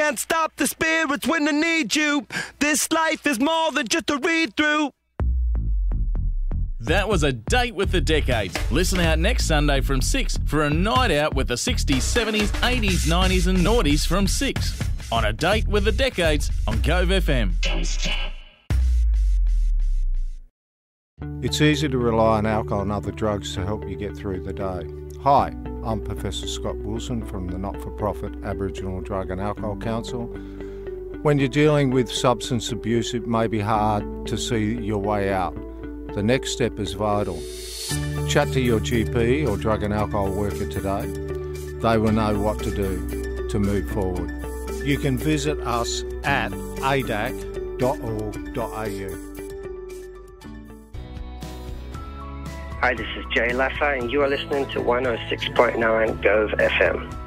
can't stop the spirits when they need you. This life is more than just a read-through. That was A Date with the Decades. Listen out next Sunday from 6 for a night out with the 60s, 70s, 80s, 90s and noughties from 6 on A Date with the Decades on Gove FM. It's easy to rely on alcohol and other drugs to help you get through the day. Hi, I'm Professor Scott Wilson from the not-for-profit Aboriginal Drug and Alcohol Council. When you're dealing with substance abuse, it may be hard to see your way out. The next step is vital. Chat to your GP or drug and alcohol worker today. They will know what to do to move forward. You can visit us at adac.org.au. Hi, this is Jay Laffer, and you are listening to 106.9 Gove FM.